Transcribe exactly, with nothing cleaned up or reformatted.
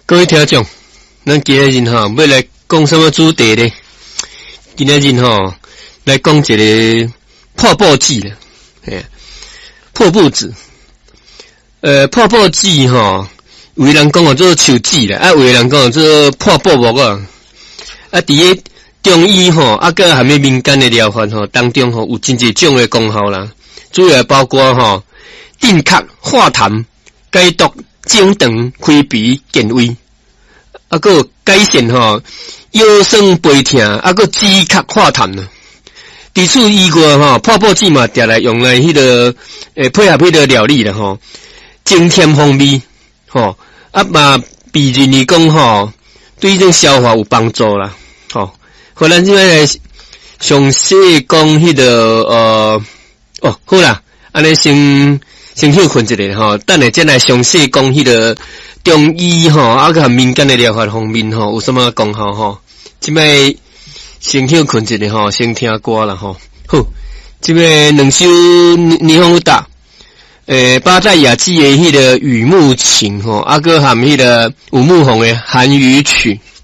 各位听众，咱今日人吼要来讲什么主题呢？今日人吼来讲一个破布子啦，嘿，破布子。呃，破布子吼，有的人讲哦做手指啦，啊，有的人讲做破布膜啊。啊，伫个中医吼，啊个含咩民间的疗法吼当中吼，有真侪种的功效啦。主要包括吼定咳、化痰、解毒、整肠、开鼻、健胃，啊个改善吼腰酸背痛，啊个止咳化痰呢。除此以外吼，破布子嘛，定来用来迄个诶配合迄个料理啦吼，增添风味吼，啊嘛比如你讲吼，对这种消化有帮助啦吼。好，咱现在来详细讲迄个呃哦好啦，安尼先先休困一下吼，等下再来详细讲迄个中医吼，啊个民间的疗法方面吼有什么功效吼。即摆先休困一下吼，先听歌啦吼。好，即摆两首霓虹打，诶，巴在雅基的迄个雨幕情吼，啊个含迄个吴木红的寒雨曲。